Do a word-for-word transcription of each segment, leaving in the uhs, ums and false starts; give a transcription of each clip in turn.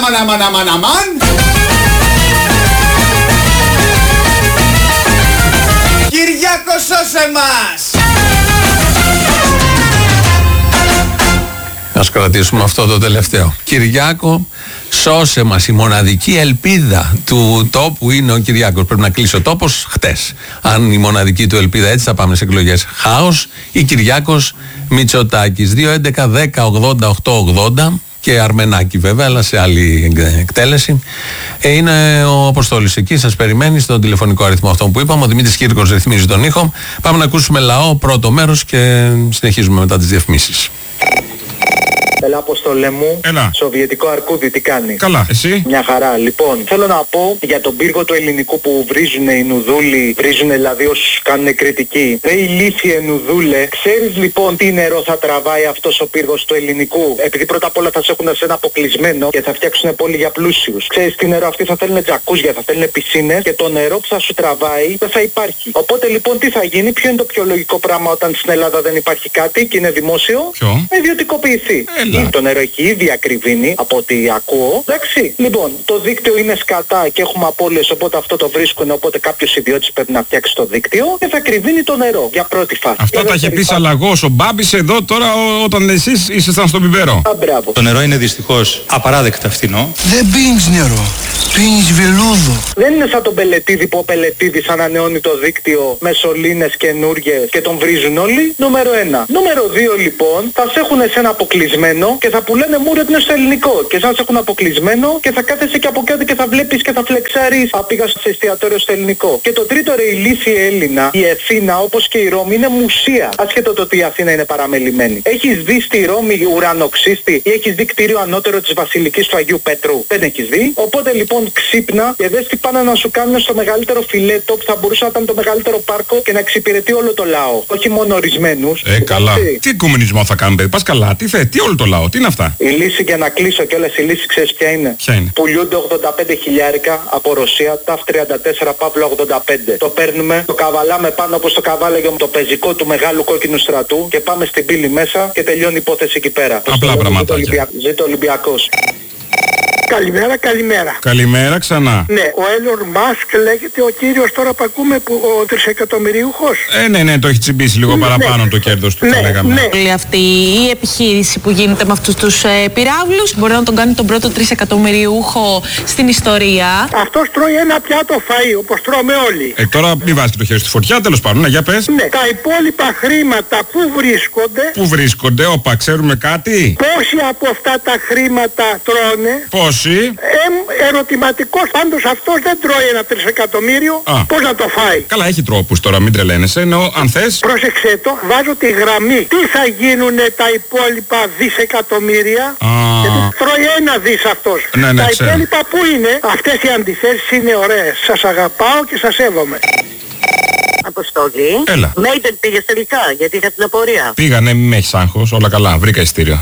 αμαν, αμαν, αμαν, αμαν. Κυριάκο, σώσε μας! Ας κρατήσουμε αυτό το τελευταίο. Κυριάκο, σώσε μας. Η μοναδική ελπίδα του τόπου είναι ο Κυριάκος. Πρέπει να κλείσει ο τόπος χτες. Αν η μοναδική του ελπίδα, έτσι θα πάμε σε εκλογές. Χάος ή Κυριάκος Μητσοτάκης. δύο έντεκα δέκα ογδόντα οκτώ ογδόντα και Αρμενάκη βέβαια, αλλά σε άλλη εκτέλεση. Ε, είναι ο Αποστόλης εκεί, σας περιμένει στον τηλεφωνικό αριθμό αυτό που είπαμε. Ο Δημήτρης Κύρκος ρυθμίζει τον ήχο. Πάμε να ακούσουμε λαό, πρώτο μέρος, και συνεχίζουμε μετά τις διαφημίσεις. Έλα, Αποστολέ μου. Έλα. Σοβιετικό αρκούδι, τι κάνει? Καλά, εσύ? Μια χαρά. Λοιπόν, θέλω να πω για τον πύργο του ελληνικού που βρίζουν οι νουδούλοι, βρίζουν δηλαδή όσους κάνουν κριτική. Ρε ηλίθιε νουδούλε, ξέρεις λοιπόν τι νερό θα τραβάει αυτός ο πύργος του ελληνικού? Επειδή πρώτα απ' όλα θα σε έχουν σε ένα αποκλεισμένο και θα φτιάξουν πόλη για πλούσιους. Ξέρεις τι νερό? Αυτοί θα θέλουν τζακούζια, θα θέλουν πισίνες και το νερό που θα σου τραβάει δεν θα υπάρχει. Οπότε λοιπόν τι θα γίνει? Ποιο είναι το πιο λογικό πράγμα όταν στην Ελλάδα δεν υπάρχει κάτι και είναι δημόσιο? Ποιο? Να ιδιωτικοποιηθεί. Έλα. Το νερό έχει ήδη ακριβήνει από ό,τι ακούω. Εντάξει. Λοιπόν, το δίκτυο είναι σκατά και έχουμε απώλειες, οπότε αυτό το βρίσκουν. Οπότε κάποιος ιδιώτης πρέπει να φτιάξει το δίκτυο και θα κρυβίνει το νερό για πρώτη φάση. Αυτά τα είχε πει Σαλαγός ο Μπάμπης εδώ τώρα ό, όταν εσείς ήσασταν στον πιπέρο. Α, μπράβο. Το νερό είναι δυστυχώς απαράδεκτα φθηνό. Δεν πίνεις νερό, πίνεις βελούδο. Δεν είναι σαν τον Πελετίδη που ο Πελετίδης ανανεώνει το δίκτυο με σωλήνες καινούργιες και τον βρίζουν όλοι. Νούμερο ένα. Νούμερο δύο λοιπόν, θα σε έχουν σε ένα αποκλεισμένο και θα που λένε μου ρε είναι στο ελληνικό. Και σαν σε έχουν αποκλεισμένο και θα κάθεσαι και από κάτω και θα βλέπεις και θα φλεξάρεις. Α, πήγα στο εστιατόριο στο ελληνικό. Και το τρίτο ρε ηλίθιε Έλληνα, η Αθήνα όπως και η Ρώμη είναι μουσεία. Ασχέτω το ότι η Αθήνα είναι παραμελημένη. Έχεις δει στη Ρώμη ουρανοξύστη ή έχεις δει κτίριο ανώτερο της Βασιλικής του Αγίου Πέτρου? Δεν έχεις δει. Οπότε λοιπόν ξύπνα και δες τι πάνε να σου κάνουν στο μεγαλύτερο φιλέτο που θα μπορούσε να ήταν το μεγαλύτερο πάρκο και να εξυπηρετεί όλο το λαό. Όχι μόνο ορισμένους. Ε, καλά. Τι, τι κομμουνισμό θα κάνουμε, παιδί? Πας καλά. Τι θε, τι όλο το λαό, τι είναι αυτά? Η λύση για να κλείσω κιόλας, η λύση ξέρεις ποια είναι? Ποια είναι? Πουλιούνται ογδόντα πέντε χιλιάρικα από Ρωσία, ταφ τριάντα τέσσερα Παύλο ογδόντα πέντε. Το παίρνουμε, το καβαλάμε πάνω όπως το καβάλαγε το πεζικό του μεγάλου κόκκινου στρατού και πάμε στην πύλη μέσα και τελειώνει η υπόθεση εκεί πέρα. Απλά πραγματάκια. Ζήτω Ολυμπιακός. Καλημέρα, καλημέρα. Καλημέρα ξανά. Ναι, ο Έλλον Μάσκ λέγεται ο κύριος τώρα που ακούμε, που ο τρισεκατομμυριούχος. Ε, ναι, ναι, το έχει τσιμπήσει λίγο ναι, παραπάνω ναι, το κέρδος του, ναι, θα λέγαμε. Ναι. Όλη αυτή η επιχείρηση που γίνεται με αυτούς τους ε, πυράβλους μπορεί να τον κάνει τον πρώτο τρισεκατομμυριούχο στην ιστορία. Αυτός τρώει ένα πιάτο φαΐ, όπως τρώμε όλοι. Ε, τώρα μην βάζει και το χέρι στη φωτιά, τέλος πάντων, ναι, για πες. Ναι, τα υπόλοιπα χρήματα που βρίσκονται. Πού βρίσκονται, όπα, ξέρουμε κάτι? Πόσοι από αυτά τα χρήματα τρώνε. Πόσοι? Ε, ερωτηματικός, πάντως αυτός δεν τρώει ένα τρισεκατομμύριο. Α. Πώς να το φάει? Καλά, έχει τρόπους τώρα, μην τρελαίνεσαι, ενώ αν θες. Πρόσεξε το, βάζω τη γραμμή. Τι θα γίνουνε τα υπόλοιπα δισεκατομμύρια? Α. Γιατί τρώει ένα δις αυτός. Ναι, ναι, τα ξέρω. υπόλοιπα που είναι? Αυτές οι αντιθέσεις είναι ωραίες. Σας αγαπάω και σας σέβομαι. Αποστόλη. Έλα. Μέιντεν πήγες τελικά, γιατί είχα την απορία. Πήγα, ναι, μην με έχεις άγχος, όλα καλά, βρήκα ειστήριο.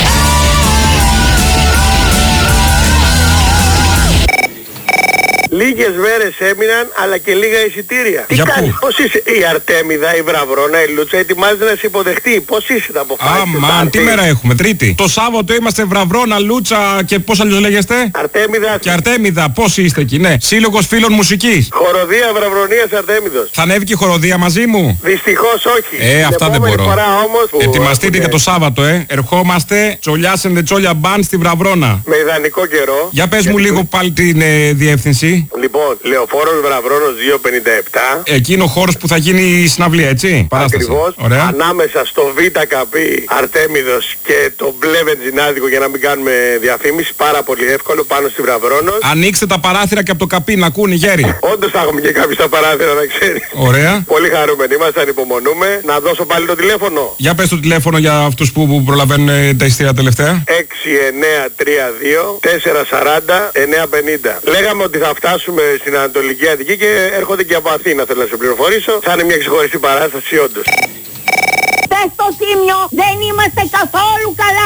Λίγες μέρες έμειναν, αλλά και λίγα εισιτήρια. Για Τι κάνεις, πού? πώς είσαι? Η Αρτέμιδα, η Βραβρώνα, η Λούτσα ετοιμάζεται να σε υποδεχτεί. Πώς είσαι, θα αποφάσισες? Αμάν, τι μέρα έχουμε, Τρίτη. Το Σάββατο είμαστε Βραβρώνα, Λούτσα και πώς αλλιώς λέγεστε? Αρτέμιδα. Και Αρτέμιδα, πώς είστε εκεί, ναι. Σύλλογος φίλων μουσικής. Χοροδία Βραβρονίας Αρτέμιδος. Θα ανέβει και η χοροδία μαζί μου? Δυστυχώς όχι. Ε, Την αυτά δεν επόμενη μπορώ. φορά όμως που Ετοιμαστείτε έχουνε για το Σάββατο, ε. Ερχόμαστε Τσολιάς and the Τσόλια Band στη Βραβρώνα. με ιδανικό καιρό. Για πες μου Γιατί- λίγο πάλι την ε, διεύθυνση. Λοιπόν, Λεωφόρος Βραβρώνος δύο πενήντα επτά. Εκεί είναι ο χώρος που θα γίνει η συναυλία, έτσι. Παράσταση. Ακριβώς. Ωραία. Ανάμεσα στο Β Καπί Αρτέμιδος και το μπλε βενζινάδικο, για να μην κάνουμε διαφήμιση. Πάρα πολύ εύκολο, πάνω στη Βραβρώνος. Ανοίξτε τα παράθυρα και από το καπί να ακούνε οι γέροι. Όντως θα έχουμε και κάποιοι στα παράθυρα, να ξέρει. Ωραία. Πολύ χαρούμενοι είμαστε, ανυπομονούμε. Να δώσω πάλι το τηλέφωνο. Για πες το τηλέφωνο για αυτούς που, που προλαβαίνουν ε, τα ειστήρια τελευταία. έξι εννέα τρία δύο τέσσερα σαράντα εννέα πενήντα. Λέγαμε ότι θα φτάσουμε στην Ανατολική Αττική και έρχονται και από Αθήνα, θέλω να σε πληροφορήσω. Θα είναι μια ξεχωριστή παράσταση όντως. Πες στο Τίμιο, δεν είμαστε καθόλου καλά.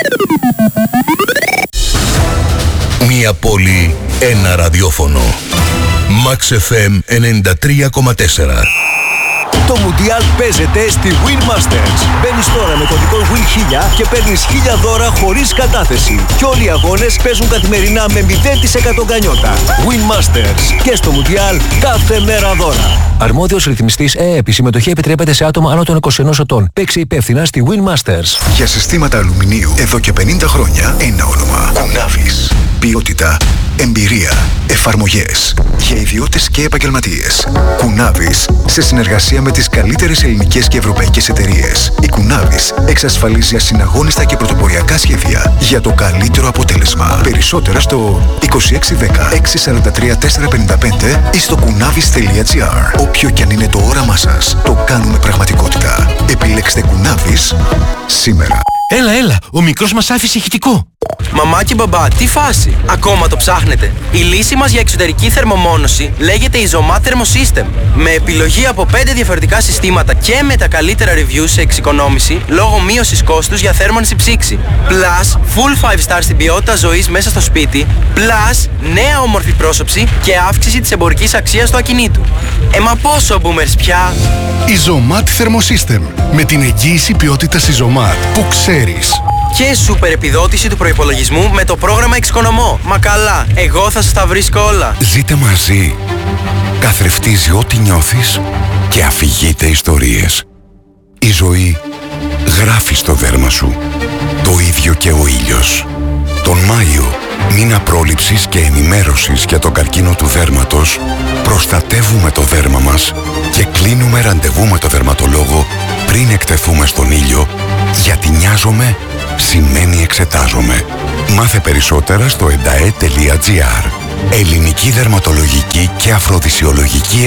Μία πόλη, ένα ραδιόφωνο. Max εφ εμ ενενήντα τρία κόμμα τέσσερα. Το Μουντιάλ παίζεται στη Win Masters. Μπαίνεις τώρα με κωδικό Win χίλια και παίρνεις χίλια δώρα χωρίς κατάθεση. Και όλοι οι αγώνες παίζουν καθημερινά με μηδέν τοις εκατό γκανιότα. Win Masters. Και στο Μουντιάλ κάθε μέρα δώρα. Αρμόδιος ρυθμιστής ΕΕΠ. Η συμμετοχή επιτρέπεται σε άτομα άνω των είκοσι ενός ετών. Παίξε υπεύθυνα στη Win Masters. Για συστήματα αλουμινίου εδώ και πενήντα χρόνια ένα όνομα. Κουνάβης. Ποιότητα, εμπειρία, εφαρμογές. Για ιδιώτες και επαγγελματίες. Κουνάβης, σε συνεργασία με τις καλύτερες ελληνικές και ευρωπαϊκές εταιρείες. Η Κουνάβης εξασφαλίζει ασυναγώνιστα και πρωτοποριακά σχέδια για το καλύτερο αποτέλεσμα. Περισσότερα στο είκοσι έξι δέκα έξι σαράντα τρία τετρακόσια πενήντα πέντε ή στο κουνάβης τελεία τζι άρ. Όποιο κι αν είναι το όραμά σας, το κάνουμε πραγματικότητα. Επιλέξτε Κουνάβης σήμερα. Έλα, έλα, ο μικρός μας άφησε ηχητικό. Μαμά και μπαμπά, τι φάση, ακόμα το ψάχνετε? Η λύση μας για εξωτερική θερμομόνωση λέγεται Isomat Thermosystem. Με επιλογή από πέντε διαφορετικά συστήματα και με τα καλύτερα reviews σε εξοικονόμηση λόγω μείωσης κόστους για θέρμανση ψήξη. Plus, full five star στην ποιότητα ζωής μέσα στο σπίτι. Plus, νέα όμορφη πρόσωψη και αύξηση της εμπορικής αξίας του ακινήτου. Ε, μα πόσο boomers πια? Isomat Thermosystem. Με την εγγύηση ποιότητας Isomat που ξέρεις. Και σούπερ επιδότηση του προϋπολογισμού με το πρόγραμμα Εξοικονομώ. Μα καλά, εγώ θα σας τα βρίσκω όλα. Ζείτε μαζί. Καθρεφτίζει ό,τι νιώθεις και αφηγείται ιστορίες. Η ζωή γράφει στο δέρμα σου. Το ίδιο και ο ήλιος. Τον Μάιο, μήνα πρόληψης και ενημέρωσης για τον καρκίνο του δέρματος, προστατεύουμε το δέρμα μας και κλείνουμε ραντεβού με το δερματολόγο πριν εκτεθούμε στον ήλιο, γιατί νοιάζομαι σημαίνει εξετάζομαι. Μάθε περισσότερα στο εντα ε τελεία τζι άρ. Ελληνική δερματολογική και αφροδισιολογική